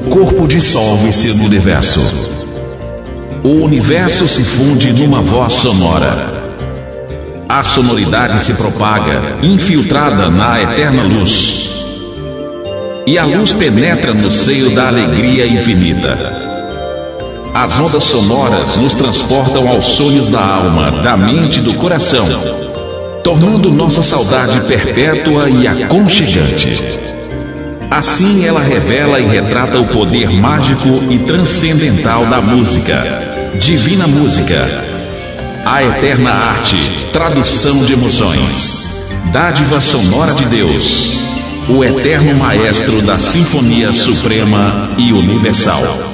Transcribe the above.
corpo dissolve-se no universo. O universo se funde numa voz sonora. A sonoridade se propaga, infiltrada na eterna luz. E a luz penetra no seio da alegria infinita. As ondas sonoras nos transportam aos sonhos da alma, da mente e do coração, tornando nossa saudade perpétua e aconchegante. Assim ela revela e retrata o poder mágico e transcendental da música, divina música, a eterna arte, tradução de emoções, dádiva sonora de Deus, o eterno maestro da sinfonia suprema e universal.